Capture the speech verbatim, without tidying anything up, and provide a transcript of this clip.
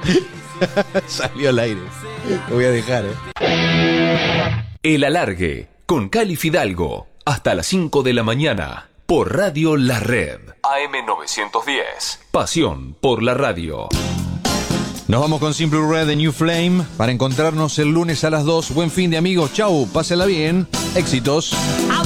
Salió al aire. Lo voy a dejar, ¿eh? El Alargue, con Cali Fidalgo, hasta las cinco de la mañana, por Radio La Red. A M novecientos diez. Pasión por la radio. Nos vamos con Simple Red de New Flame para encontrarnos el lunes a las dos. Buen fin de amigos. Chau, pásenla bien. Éxitos.